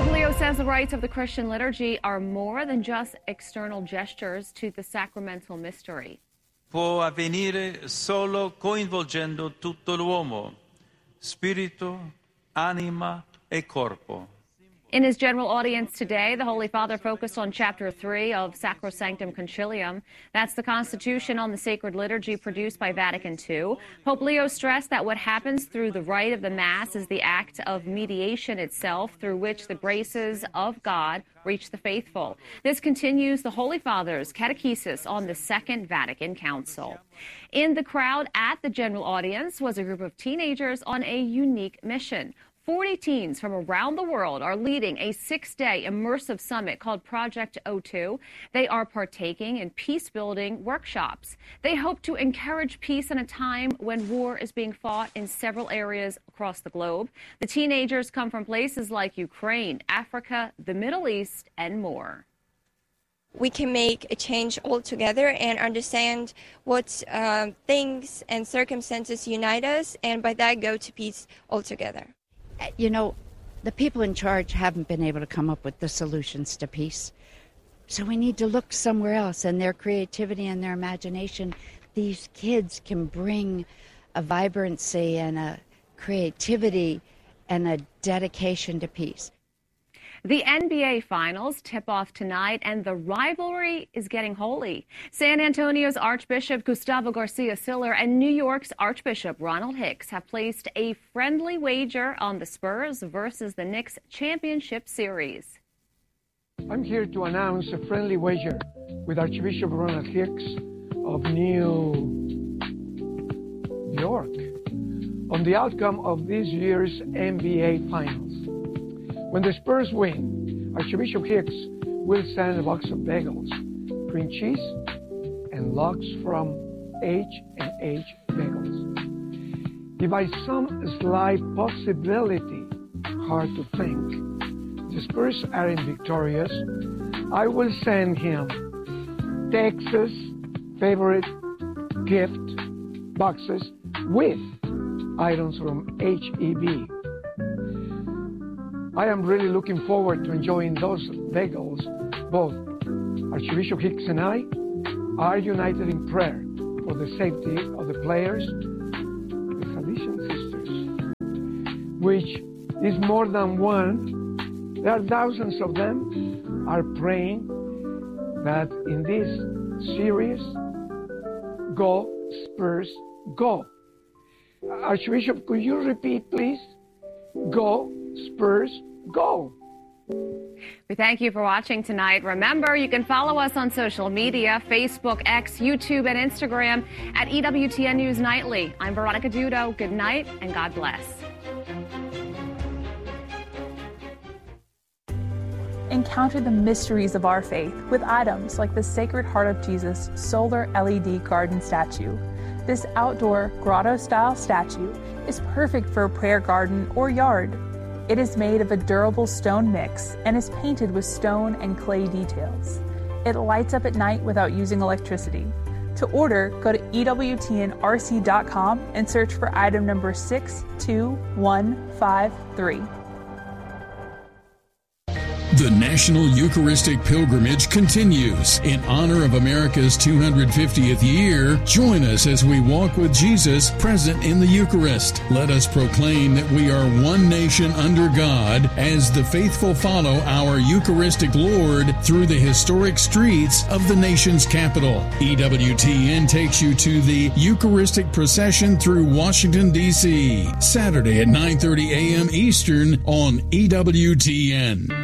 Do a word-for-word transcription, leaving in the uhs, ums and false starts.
Pope Leo says the rites of the Christian liturgy are more than just external gestures to the sacramental mystery. Può avvenire solo coinvolgendo tutto l'uomo, spirito, anima e corpo. In his general audience today, the Holy Father focused on Chapter three of Sacrosanctum Concilium. That's the constitution on the sacred liturgy produced by Vatican two. Pope Leo stressed that what happens through the rite of the Mass is the act of mediation itself through which the graces of God reach the faithful. This continues the Holy Father's catechesis on the Second Vatican Council. In the crowd at the general audience was a group of teenagers on a unique mission. forty teens from around the world are leading a six-day immersive summit called Project O two. They are partaking in peace-building workshops. They hope to encourage peace in a time when war is being fought in several areas across the globe. The teenagers come from places like Ukraine, Africa, the Middle East, and more. We can make a change all together and understand what uh, things and circumstances unite us, and by that go to peace altogether. You know, the people in charge haven't been able to come up with the solutions to peace. So we need to look somewhere else, and their creativity and their imagination, these kids can bring a vibrancy and a creativity and a dedication to peace. The N B A Finals tip off tonight, and the rivalry is getting holy. San Antonio's Archbishop Gustavo Garcia Siller and New York's Archbishop Ronald Hicks have placed a friendly wager on the Spurs versus the Knicks championship series. I'm here to announce a friendly wager with Archbishop Ronald Hicks of New York on the outcome of this year's N B A Finals. When the Spurs win, Archbishop Hicks will send a box of bagels, cream cheese, and logs from H and H Bagels. If by some slight possibility, hard to think, the Spurs aren't victorious, I will send him Texas favorite gift boxes with items from H E B. I am really looking forward to enjoying those bagels. Both Archbishop Hicks and I are united in prayer for the safety of the players, the Salesian sisters, which is more than one. There are thousands of them, are praying that in this series, go Spurs, go. Archbishop, could you repeat, please? Go Spurs, go. We thank you for watching tonight. Remember, you can follow us on social media, Facebook, X, YouTube, and Instagram at E W T N News Nightly. I'm Veronica Dudo. Good night, and God bless. Encounter the mysteries of our faith with items like the Sacred Heart of Jesus solar L E D garden statue. This outdoor grotto-style statue is perfect for a prayer garden or yard. It is made of a durable stone mix and is painted with stone and clay details. It lights up at night without using electricity. To order, go to E W T N R C dot com and search for item number six two one five three. The National Eucharistic Pilgrimage continues. In honor of America's two hundred fiftieth year, join us as we walk with Jesus present in the Eucharist. Let us proclaim that we are one nation under God as the faithful follow our Eucharistic Lord through the historic streets of the nation's capital. E W T N takes you to the Eucharistic procession through Washington, D C, Saturday at nine thirty a.m. Eastern on E W T N.